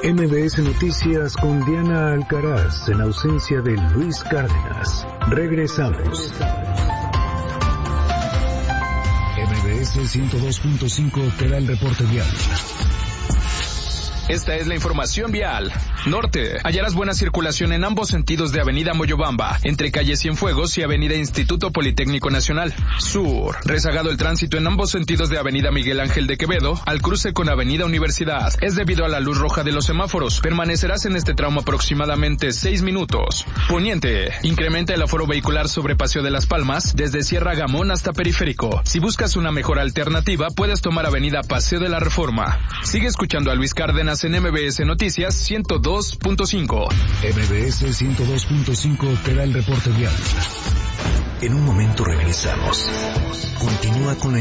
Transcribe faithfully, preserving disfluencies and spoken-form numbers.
M B S Noticias con Diana Alcaraz en ausencia de Luis Cárdenas. Regresamos. M B S ciento dos punto cinco te da el reporte vial. Esta es la información vial. Norte, hallarás buena circulación en ambos sentidos de Avenida Moyobamba, entre calle Cienfuegos y Avenida Instituto Politécnico Nacional. Sur, rezagado el tránsito en ambos sentidos de Avenida Miguel Ángel de Quevedo, al cruce con Avenida Universidad. Es debido a la luz roja de los semáforos. Permanecerás en este tramo aproximadamente seis minutos. Poniente, incrementa el aforo vehicular sobre Paseo de las Palmas, desde Sierra Gamón hasta Periférico. Si buscas una mejor alternativa, puedes tomar Avenida Paseo de la Reforma. Sigue escuchando a Luis Cárdenas en M B S Noticias ciento dos punto cinco. M B S ciento dos punto cinco te da el reporte vial. En un momento regresamos. Continúa con la